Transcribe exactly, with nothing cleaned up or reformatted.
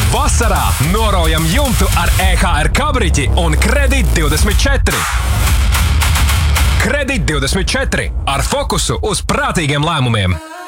Vasarā noraujam jumtu ar E H R kabriķi un Kredīt divdesmit četri. Kredīt divdesmit četri ar fokusu uz prātīgiem lēmumiem.